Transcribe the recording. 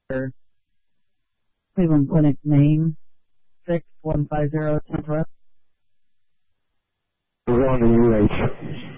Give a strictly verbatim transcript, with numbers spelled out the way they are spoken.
or Cleveland Clinic, Maine, six one five zero ten for us. One U H.